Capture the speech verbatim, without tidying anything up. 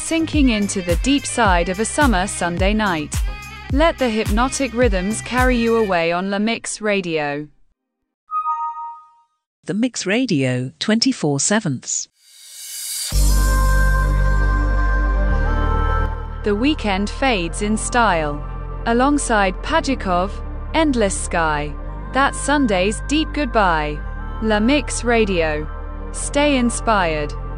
sinking into the deep side of a summer Sunday night. Let the hypnotic rhythms carry you away on La Mix Radio. The Mix Radio, twenty-four seven. The weekend fades in style. Alongside Pajikov, Endless Sky. That's Sunday's Deep Goodbye. La Mix Radio. Stay inspired.